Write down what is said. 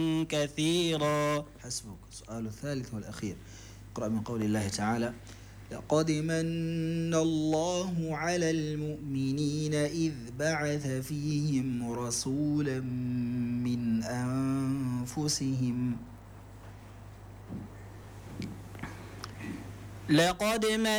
كثيرا. حسبك. السؤال الثالث والأخير، اقرأ من قول الله تعالى: لقد من الله على المؤمنين إذ بعث فيهم رسولا من أنفسهم. لقد من